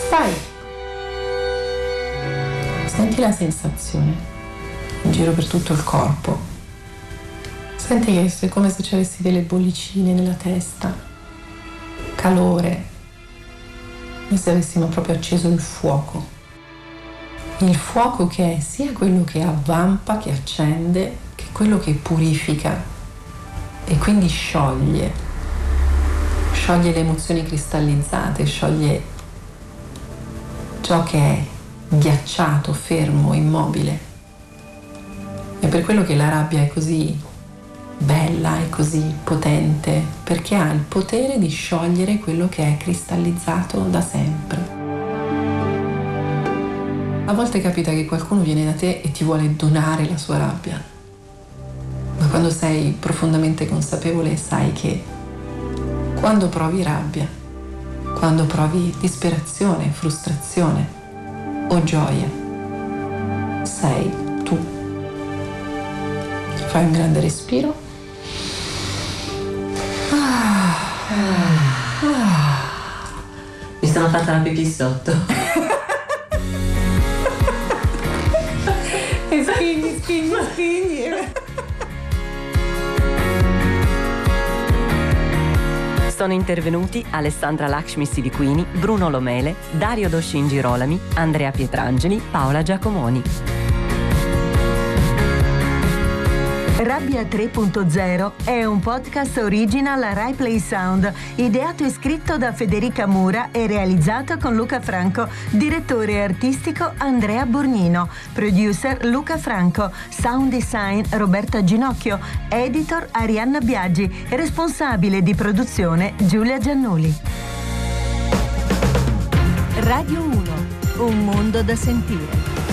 Stai. Senti la sensazione in giro per tutto il corpo. Senti che è come se ci avessi delle bollicine nella testa, calore, come se avessimo proprio acceso il fuoco. Il fuoco che è sia quello che avvampa, che accende, che quello che purifica e quindi scioglie le emozioni cristallizzate, scioglie ciò che è ghiacciato, fermo, immobile. È per quello che la rabbia è così bella e così potente, perché ha il potere di sciogliere quello che è cristallizzato da sempre. A volte capita che qualcuno viene da te e ti vuole donare la sua rabbia, ma quando sei profondamente consapevole sai che quando provi rabbia, quando provi disperazione, frustrazione o gioia, sei tu. Fai un grande respiro. Mi sono fatta la pipì sotto. Spegni. Sono intervenuti Alessandra Lakshmi Siliquini, Bruno Lomele, Dario Doscin Girolami, Andrea Pietrangeli, Paola Giacomoni. Rabbia 3.0 è un podcast original Rai Play Sound, ideato e scritto da Federica Mura e realizzato con Luca Franco, direttore artistico Andrea Borgnino, producer Luca Franco, sound design Roberta Ginocchio, editor Arianna Biaggi, responsabile di produzione Giulia Giannuli. Radio 1, un mondo da sentire.